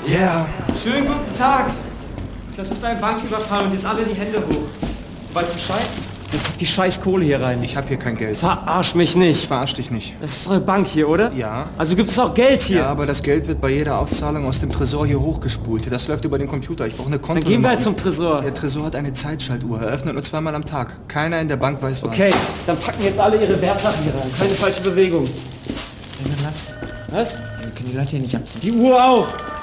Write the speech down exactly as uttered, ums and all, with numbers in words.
Ja. Yeah. Schönen guten Tag. Das ist ein Banküberfall und jetzt alle die Hände hoch. Weißt du Bescheid? Jetzt pack die scheiß Kohle hier rein. Ich hab hier kein Geld. Verarsch mich nicht. Ich verarsch dich nicht. Das ist eure Bank hier, oder? Ja. Also gibt es auch Geld hier? Ja, aber das Geld wird bei jeder Auszahlung aus dem Tresor hier hochgespult. Das läuft über den Computer. Ich brauche eine Konto. Dann gehen wir halt zum Tresor. Der Tresor hat eine Zeitschaltuhr. Er öffnet nur zweimal am Tag. Keiner in der Bank weiß wann. Okay, dann packen jetzt alle ihre Wertsachen hier rein. Keine falsche Bewegung. Ja, dann lass. Was? Wir können die Leute hier nicht abziehen. Die Uhr auch.